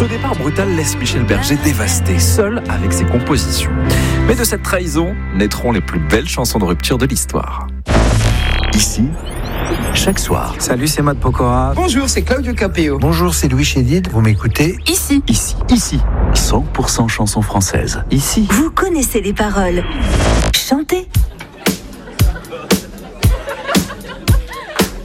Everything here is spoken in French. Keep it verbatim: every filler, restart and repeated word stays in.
Ce départ brutal laisse Michel Berger dévasté, seul avec ses compositions. Mais de cette trahison naîtront les plus belles chansons de rupture de l'histoire. Ici, chaque soir. Salut, c'est Matt Pokora. Bonjour, c'est Claudio Capéo. Bonjour, c'est Louis Chédid. Vous m'écoutez ? Ici. Ici. Ici. cent pour cent chansons françaises. Ici. Vous connaissez les paroles. Chantez.